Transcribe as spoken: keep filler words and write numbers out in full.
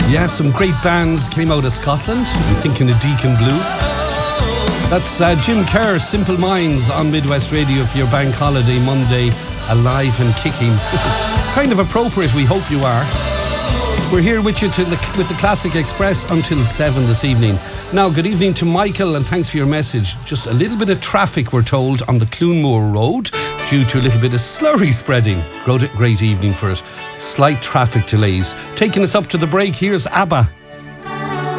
Yeah, some great bands came out of Scotland. I'm thinking of Deacon Blue. That's uh, Jim Kerr, Simple Minds on Midwest Radio for your bank holiday Monday, alive and kicking. Kind of appropriate, we hope you are. We're here with you to the, with the Classic Express until seven this evening. Now, good evening to Michael, and thanks for your message. Just a little bit of traffic, we're told, on the Clunmoor Road due to a little bit of slurry spreading. Great, great evening for it. Slight traffic delays. Taking us up to the break, here's ABBA.